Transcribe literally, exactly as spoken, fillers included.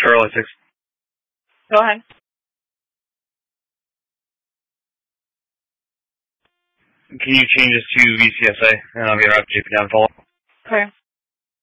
Charlie six. Go ahead. Can you change this to V C S A, and I'll get out to J P down follow? Okay.